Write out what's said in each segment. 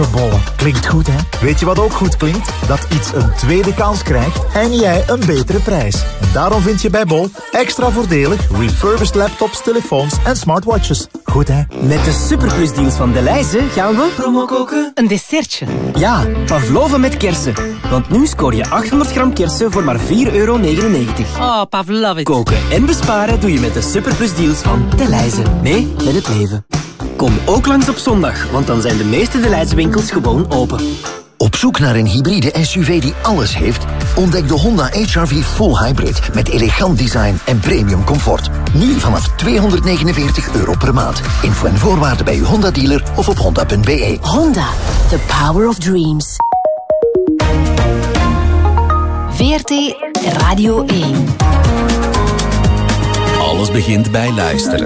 Bollen. Klinkt goed, hè? Weet je wat ook goed klinkt? Dat iets een tweede kans krijgt en jij een betere prijs. En daarom vind je bij Bol extra voordelig refurbished laptops, telefoons en smartwatches. Goed, hè? Met de superplusdeals van Delhaize gaan we promo koken. Een dessertje. Ja, pavlova met kersen. Want nu scoor je 800 gram kersen voor maar €4,99. Oh, pavlova. Koken en besparen doe je met de superplusdeals van Delhaize. Nee, met het leven. Kom ook langs op zondag, want dan zijn de meeste Delhaize winkels gewoon open. Op zoek naar een hybride SUV die alles heeft? Ontdek de Honda HR-V Full Hybrid met elegant design en premium comfort. Nu vanaf €249 per maand. Info en voorwaarden bij uw Honda-dealer of op honda.be. Honda, the power of dreams. VRT Radio 1. Alles begint bij luisteren.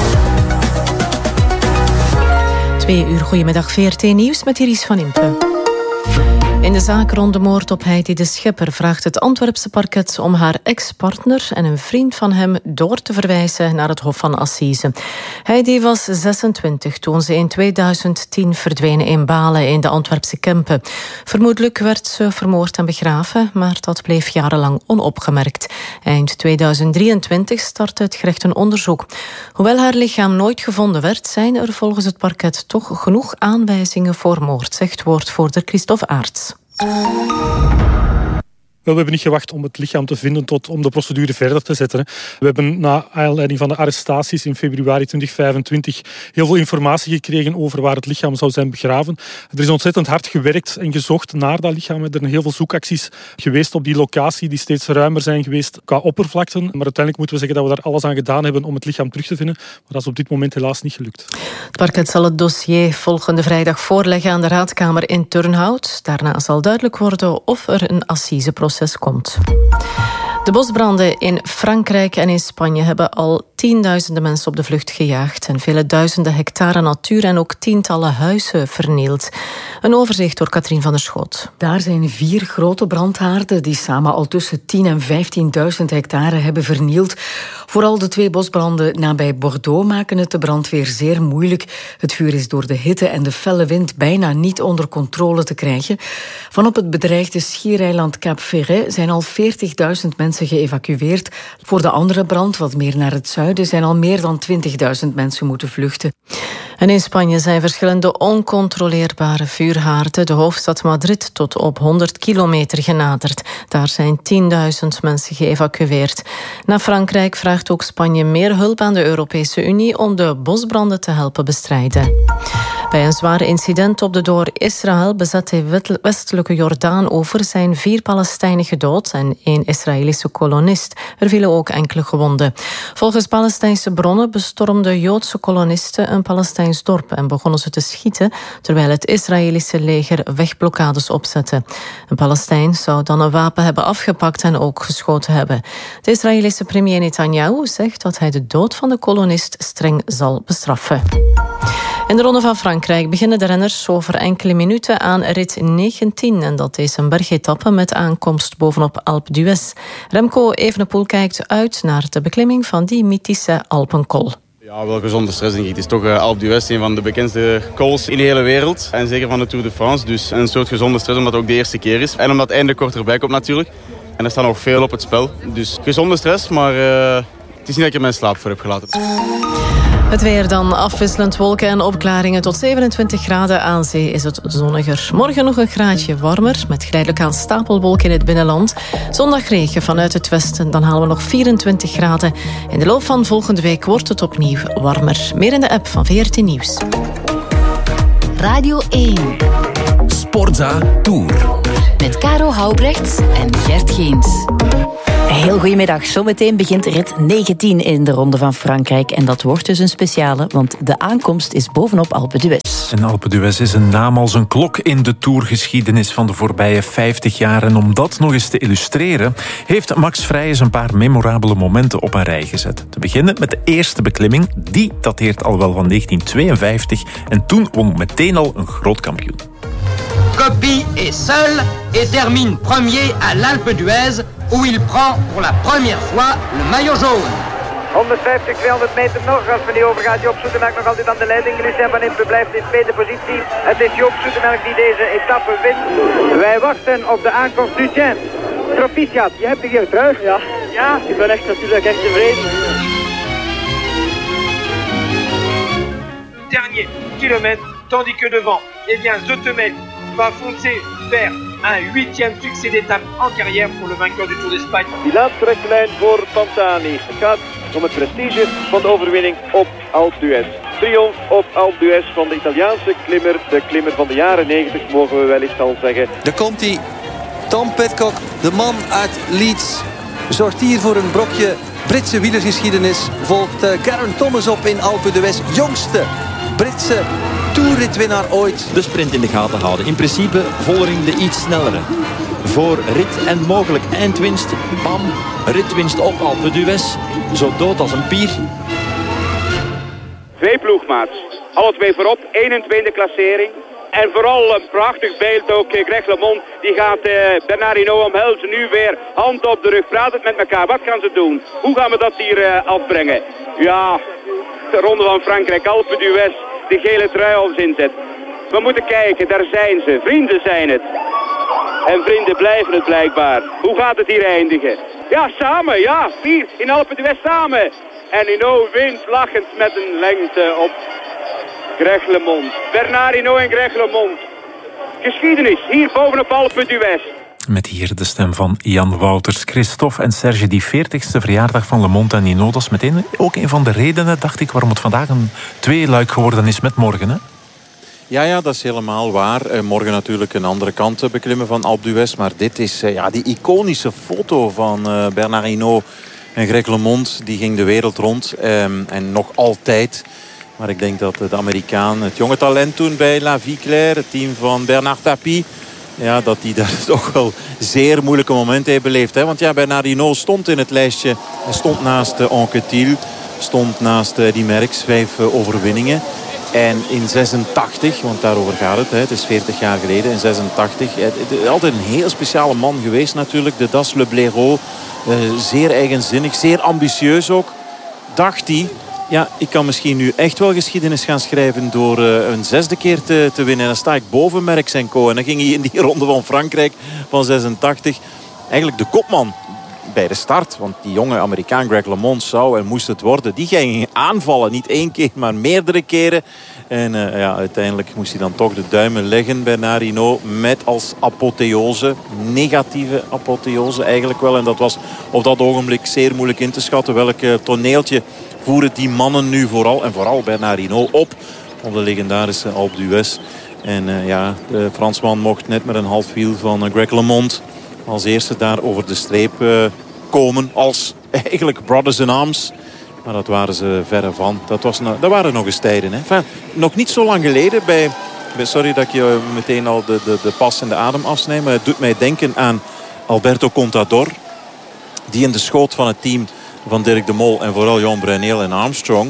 2 uur, goedemiddag, VRT Nieuws met Iris van Impe. In de zaak rond de moord op Heidi de Schipper vraagt het Antwerpse parket om haar ex-partner en een vriend van hem door te verwijzen naar het Hof van Assise. Heidi was 26 toen ze in 2010 verdween in Balen in de Antwerpse Kempen. Vermoedelijk werd ze vermoord en begraven, maar dat bleef jarenlang onopgemerkt. Eind 2023 startte het gerecht een onderzoek. Hoewel haar lichaam nooit gevonden werd, zijn er volgens het parket toch genoeg aanwijzingen voor moord, zegt woordvoerder Christophe Aerts. We hebben niet gewacht om het lichaam te vinden tot om de procedure verder te zetten. We hebben na aanleiding van de arrestaties in februari 2025 heel veel informatie gekregen over waar het lichaam zou zijn begraven. Er is ontzettend hard gewerkt en gezocht naar dat lichaam. Er zijn heel veel zoekacties geweest op die locatie die steeds ruimer zijn geweest qua oppervlakten. Maar uiteindelijk moeten we zeggen dat we daar alles aan gedaan hebben om het lichaam terug te vinden. Maar dat is op dit moment helaas niet gelukt. Het parket zal het dossier volgende vrijdag voorleggen aan de Raadkamer in Turnhout. Daarna zal duidelijk worden of er een assiseproces komt. De bosbranden in Frankrijk en in Spanje hebben al tienduizenden mensen op de vlucht gejaagd en vele duizenden hectare natuur en ook tientallen huizen vernield. Een overzicht door Katrien van der Schoot. Daar zijn 4 grote brandhaarden die samen al tussen 10 en 15.000 hectare hebben vernield. Vooral de 2 bosbranden nabij Bordeaux maken het de brandweer zeer moeilijk. Het vuur is door de hitte en de felle wind bijna niet onder controle te krijgen. Van op het bedreigde schiereiland Cap Ferret zijn al 40.000 mensen geëvacueerd. Voor de andere brand, wat meer naar het zuiden, zijn al meer dan 20.000 mensen moeten vluchten. En in Spanje zijn verschillende oncontroleerbare vuurhaarden de hoofdstad Madrid tot op 100 kilometer genaderd. Daar zijn 10.000 mensen geëvacueerd. Na Frankrijk vraagt ook Spanje meer hulp aan de Europese Unie om de bosbranden te helpen bestrijden. Bij een zwaar incident op de door Israël bezette westelijke Jordaan-oever zijn 4 Palestijnen gedood en 1 Israëlische kolonist. Er vielen ook enkele gewonden. Volgens Palestijnse bronnen bestormden Joodse kolonisten een Palestijns dorp en begonnen ze te schieten terwijl het Israëlische leger wegblokkades opzette. Een Palestijn zou dan een wapen hebben afgepakt en ook geschoten hebben. De Israëlische premier Netanyahu zegt dat hij de dood van de kolonist streng zal bestraffen. In de Ronde van Frankrijk beginnen de renners over enkele minuten aan rit 19. En dat is een bergetappe met aankomst bovenop Alpe d'Huez. Remco Evenepoel kijkt uit naar de beklimming van die mythische Alpenkol. Ja, wel gezonde stress denk ik. Het is toch Alpe d'Huez, een van de bekendste cols in de hele wereld. En zeker van de Tour de France. Dus een soort gezonde stress omdat het ook de eerste keer is. En omdat het einde kort erbij komt natuurlijk. En er staat nog veel op het spel. Dus gezonde stress, maar het is niet dat ik er mijn slaap voor heb gelaten. Het weer dan, afwisselend wolken en opklaringen tot 27 graden. Aan zee is het zonniger. Morgen nog een graadje warmer, met geleidelijk aan stapelwolken in het binnenland. Zondag regen vanuit het westen, dan halen we nog 24 graden. In de loop van volgende week wordt het opnieuw warmer. Meer in de app van VRT Nieuws. Radio 1. Sportza Tour. Met Caro Houbrechts en Gert Geens. Heel goedemiddag. Zometeen begint rit 19 in de Ronde van Frankrijk. En dat wordt dus een speciale, want de aankomst is bovenop Alpe d'Huez. En Alpe d'Huez is een naam als een klok in de tourgeschiedenis van de voorbije 50 jaar. En om dat nog eens te illustreren, heeft Max Vrijens een paar memorabele momenten op een rij gezet. Te beginnen met de eerste beklimming. Die dateert al wel van 1952. En toen won meteen al een groot kampioen. Coppi est seul et termine premier à l'Alpe d'Huez, où il prend pour la première fois le maillot jaune. 150, 200 meter nog. Als men die overgaat, Joop Zoetemelk nog altijd aan de leiding. Lucien van Impe blijft in tweede positie. Het is Joop Zoetemelk die deze etappe wint. Wij wachten op de aankomst Lucien. Proficiat, je hebt de hier terug. Ja, ik ben echt natuurlijk echt tevreden. Dernier kilomètre, tandis que devant, eh bien, Zoetemelk va foncer vers un 8e succès d'étape en carrière pour le vainqueur du Tour d'Espagne. Die laatste rechte lijn voor Pantani. Het gaat om het prestige van de overwinning op Alpe d'Huez. Triomf op Alpe d'Huez van de Italiaanse klimmer. De klimmer van de jaren 90 mogen we wellicht al zeggen. Daar komt hij. Tom Pidcock, de man uit Leeds, zorgt hier voor een brokje Britse wielergeschiedenis. Volgt Geraint Thomas op in Alpe d'Huez. Jongste Britse toerritwinnaar ooit. De sprint in de gaten houden. In principe Vollering de iets snellere. Voor rit en mogelijk eindwinst. Bam, ritwinst op Alpe d'Huez. Zo dood als een pier. 2 ploegmaats. Alle 2 voorop. 21e klassering. En vooral een prachtig beeld ook. Greg LeMond die gaat Bernard Hinault omhelzen. Nu weer hand op de rug. Praat het met elkaar. Wat gaan ze doen? Hoe gaan we dat hier afbrengen? Ja, de ronde van Frankrijk. Alpe d'Huez. De gele trui als inzet. We moeten kijken. Daar zijn ze. Vrienden zijn het. En vrienden blijven het blijkbaar. Hoe gaat het hier eindigen? Ja, samen. Ja, 4 in Alpe d'Huez samen. En Hinault wint lachend met een lengte op Greg LeMond. Bernard Hinault en Greg LeMond. Geschiedenis hier bovenop Alpe d'Huez. Met hier de stem van Jan Wouters, Christophe en Serge. Die 40ste verjaardag van LeMond en Hinault. Dat is meteen ook een van de redenen, dacht ik, waarom het vandaag een tweeluik geworden is met morgen. Hè? Ja, dat is helemaal waar. Morgen natuurlijk een andere kant beklimmen van Alpe d'Huez. Maar dit is die iconische foto van Bernard Hinault en Greg LeMond. Die ging de wereld rond en nog altijd. Maar ik denk dat de Amerikaan, het jonge talent toen bij La Vie Claire, het team van Bernard Tapie, ja, dat die daar toch wel zeer moeilijke momenten heeft beleefd. Hè? Want ja, Bernard Hinault stond in het lijstje. Hij stond naast Anquetil, stond naast Eddy Merckx, 5 overwinningen. En in 86, want daarover gaat het, hè, het is 40 jaar geleden, in 86. Altijd een heel speciale man geweest natuurlijk, de Das Le Blaireau. Zeer eigenzinnig, zeer ambitieus ook. Dacht hij, ja, ik kan misschien nu echt wel geschiedenis gaan schrijven door een 6e keer te winnen. En dan sta ik boven Merckx en Co. En dan ging hij in die ronde van Frankrijk van 86 eigenlijk de kopman bij de start. Want die jonge Amerikaan Greg LeMond zou en moest het worden. Die ging aanvallen. Niet 1 keer, maar meerdere keren. En uiteindelijk moest hij dan toch de duimen leggen bij Bernard Hinault. Met als apotheose, negatieve apotheose eigenlijk wel. En dat was op dat ogenblik zeer moeilijk in te schatten. Welk toneeltje voeren die mannen nu vooral, en vooral Bernard Hinault, op de legendarische Alpe d'Huez. En de Fransman mocht net met een half wiel van Greg LeMond als eerste daar over de streep komen. Als eigenlijk brothers in arms. Maar dat waren ze verre van. Dat waren nog eens tijden. Hè? Enfin, nog niet zo lang geleden sorry dat ik je meteen al de pas in de adem afsnijd. Maar het doet mij denken aan Alberto Contador. Die in de schoot van het team van Dirk de Mol en vooral Jan Bruneel en Armstrong.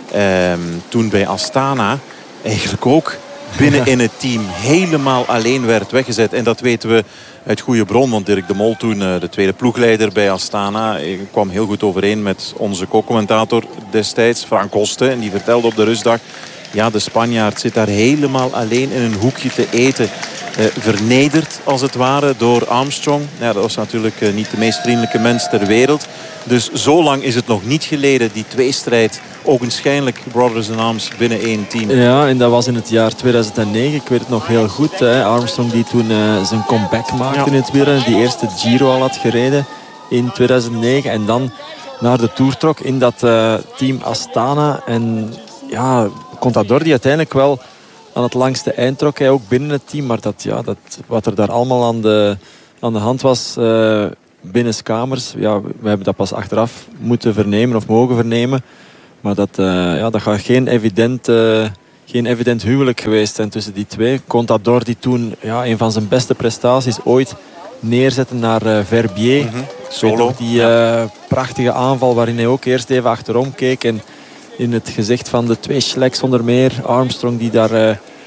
Toen bij Astana eigenlijk ook binnen in het team helemaal alleen werd weggezet. En dat weten we uit goede bron. Want Dirk de Mol toen de tweede ploegleider bij Astana kwam heel goed overeen met onze co-commentator destijds, Frank Kosten. En die vertelde op de rustdag, ja, de Spanjaard zit daar helemaal alleen in een hoekje te eten. Vernederd als het ware door Armstrong. Ja, dat was natuurlijk niet de meest vriendelijke mens ter wereld. Dus zo lang is het nog niet geleden, die tweestrijd. Ogenschijnlijk brothers in arms binnen 1 team. Ja, en dat was in het jaar 2009. Ik weet het nog heel goed. Hè. Armstrong die toen zijn comeback maakte in het wielrennen. Die eerste Giro al had gereden in 2009. En dan naar de Tour trok in dat team Astana. En ja, Contador die uiteindelijk wel aan het langste eind trok. Hij ook binnen het team. Maar wat er daar allemaal aan de hand was binnenskamers. Ja, we hebben dat pas achteraf moeten vernemen of mogen vernemen. Maar dat gaat geen evident huwelijk geweest zijn tussen die twee. Contador die toen een van zijn beste prestaties ooit neerzette naar Verbier. Solo. Die prachtige aanval waarin hij ook eerst even achterom keek. En in het gezicht van de 2 Schlecks onder meer. Armstrong die daar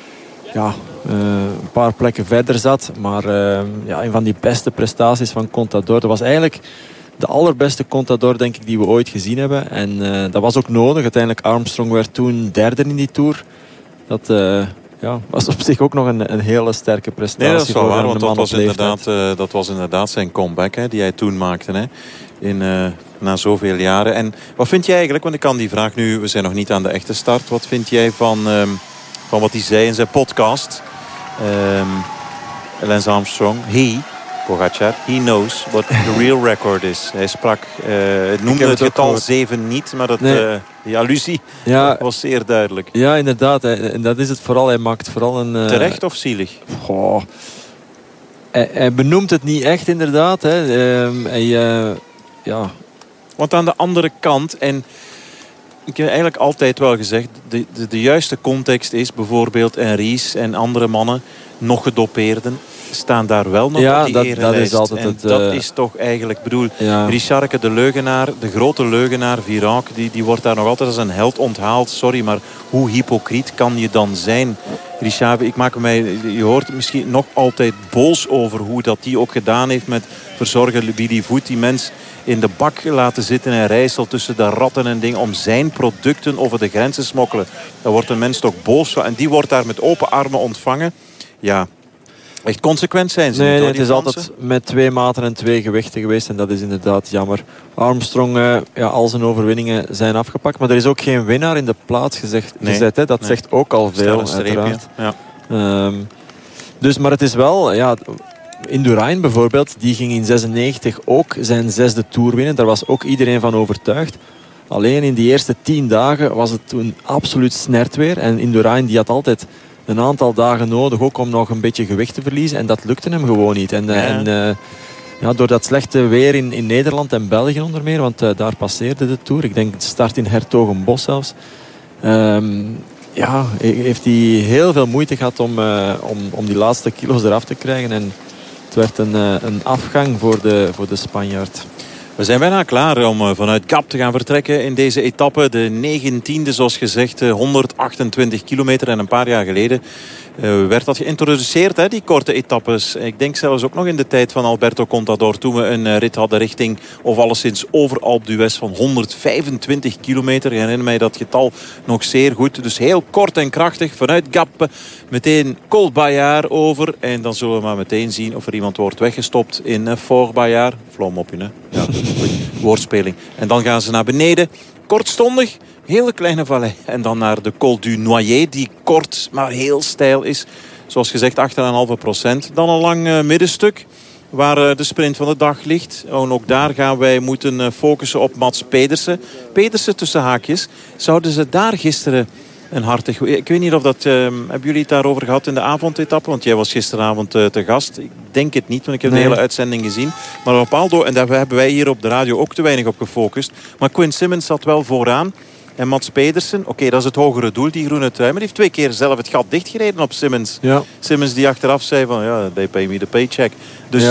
een paar plekken verder zat. Maar een van die beste prestaties van Contador. Dat was eigenlijk de allerbeste Contador, denk ik, die we ooit gezien hebben. En dat was ook nodig. Uiteindelijk Armstrong werd toen derde in die Tour. Dat was op zich ook nog een hele sterke prestatie. Nee, dat is wel waar, want dat was inderdaad zijn comeback, hè, die hij toen maakte. Hè, na zoveel jaren. En wat vind jij eigenlijk, want ik kan die vraag nu, we zijn nog niet aan de echte start. Wat vind jij van wat hij zei in zijn podcast? Lance Armstrong, Pogacar, he knows what the real record is. Hij sprak, het noemde het getal 7 niet, maar die allusie was zeer duidelijk. Ja, inderdaad. En dat is het vooral. Hij maakt vooral een... Terecht of zielig? Hij benoemt het niet echt, inderdaad. Hè. Want aan de andere kant, en ik heb eigenlijk altijd wel gezegd, de juiste context is bijvoorbeeld Ries en andere mannen, nog gedopeerden, staan daar wel nog op die erelijst. Dat is altijd het... dat is toch eigenlijk, Richarke, de leugenaar, de grote leugenaar, Virac, die wordt daar nog altijd als een held onthaald. Sorry, maar hoe hypocriet kan je dan zijn? Richard, je hoort misschien nog altijd boos over hoe dat die ook gedaan heeft met verzorger Willy Voet, die mens in de bak laten zitten en rijssel tussen de ratten en dingen om zijn producten over de grenzen smokkelen. Daar wordt een mens toch boos van. En die wordt daar met open armen ontvangen. Ja, echt consequent zijn ze niet, hoor, het is altijd met 2 maten en 2 gewichten geweest. En dat is inderdaad jammer. Armstrong, al zijn overwinningen zijn afgepakt. Maar er is ook geen winnaar in de plaats gezet. Hè? Dat zegt ook al veel, uiteraard. Ja. Maar het is wel... Indurain bijvoorbeeld, die ging in 96 ook zijn 6e Tour winnen. Daar was ook iedereen van overtuigd. Alleen in die eerste 10 dagen was het toen absoluut snert weer. En Indurain die had altijd een aantal dagen nodig ook om nog een beetje gewicht te verliezen. En dat lukte hem gewoon niet. Door dat slechte weer in Nederland en België onder meer, want daar passeerde de Tour. Ik denk de start in Hertogenbosch zelfs. Heeft hij heel veel moeite gehad om die laatste kilo's eraf te krijgen. En het werd een afgang voor de Spanjaard. We zijn bijna klaar om vanuit Gap te gaan vertrekken in deze etappe. De 19e, zoals gezegd, 128 kilometer. En een paar jaar geleden werd dat geïntroduceerd, hè, die korte etappes. Ik denk zelfs ook nog in de tijd van Alberto Contador, toen we een rit hadden richting, of alleszins over Alpe d'Huez van 125 kilometer. Ik herinner mij dat getal nog zeer goed. Dus heel kort en krachtig vanuit Gap. Meteen Col Bayard over. En dan zullen we maar meteen zien of er iemand wordt weggestopt in Fort Bayard. Flauw mopje, hè? Ja, woordspeling. En dan gaan ze naar beneden. Kortstondig. Hele kleine vallei. En dan naar de Col du Noyer. Die kort, maar heel steil is. Zoals gezegd 8,5%. Dan een lang middenstuk. Waar de sprint van de dag ligt. En ook daar gaan wij moeten focussen op Mats Pedersen. Pedersen tussen haakjes. Zouden ze daar gisteren een hartig... Ik weet niet of dat... hebben jullie het daarover gehad in de avondetappe? Want jij was gisteravond te gast. Ik denk het niet, want ik heb de hele uitzending gezien. Maar op Aldo, en daar hebben wij hier op de radio ook te weinig op gefocust. Maar Quinn Simmons zat wel vooraan. En Mats Pedersen, oké, dat is het hogere doel, die groene trui. Maar die heeft 2 keer zelf het gat dichtgereden op Simmons. Ja. Simmons die achteraf zei van, they pay me the paycheck. Dus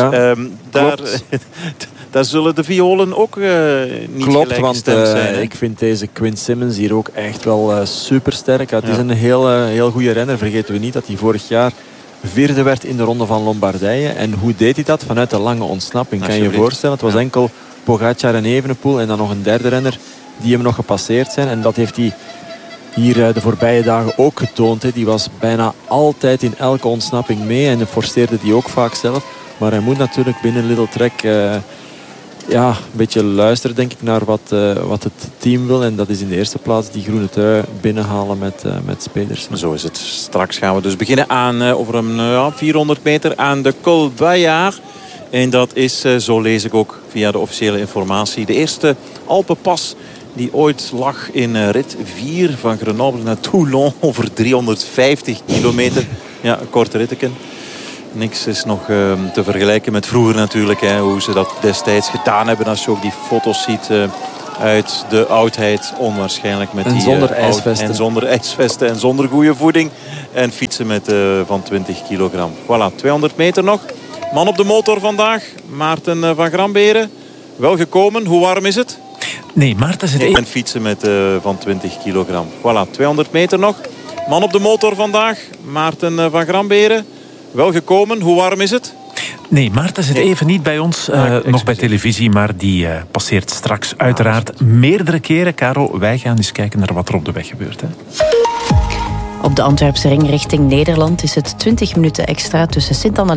daar zullen de violen ook niet gelijk gestemd zijn. Ik vind deze Quinn Simmons hier ook echt wel supersterk. Het is een heel goede renner. Vergeten we niet dat hij vorig jaar 4e werd in de Ronde van Lombardije. En hoe deed hij dat? Vanuit de lange ontsnapping. Kan je je voorstellen? Het was enkel Pogacar en Evenepoel en dan nog een 3e renner die hem nog gepasseerd zijn. En dat heeft hij hier de voorbije dagen ook getoond. Hè. Die was bijna altijd in elke ontsnapping mee. En forceerde die ook vaak zelf. Maar hij moet natuurlijk binnen Little Trek een beetje luisteren, denk ik, naar wat het team wil. En dat is in de eerste plaats die groene trui binnenhalen met Pedersen. Zo is het. Straks gaan we dus beginnen aan over een 400 meter aan de Col Bayard. En dat is, zo lees ik ook via de officiële informatie, de eerste Alpenpas die ooit lag in rit 4 van Grenoble naar Toulon over 350 kilometer. Ja, een korte ritteken. Niks is nog te vergelijken met vroeger natuurlijk. Hè, hoe ze dat destijds gedaan hebben. Als je ook die foto's ziet uit de oudheid. Onwaarschijnlijk met en zonder ijsvesten. En zonder ijsvesten en zonder goede voeding. En fietsen met van 20 kilogram. Voilà, 200 meter nog. Man op de motor vandaag. Maarten van Gramberen. Wel gekomen. Hoe warm is het? Nee, Maarten zit en fietsen met van 20 kilogram. Voilà, 200 meter nog. Man op de motor vandaag. Maarten van Gramberen. Wel gekomen. Hoe warm is het? Nee, Maarten zit even niet bij ons, nog bij televisie, maar die passeert straks uiteraard meerdere keren. Caro, wij gaan eens kijken naar wat er op de weg gebeurt. Hè. Op de Antwerpse ring richting Nederland is het 20 minuten extra tussen Sint-Anna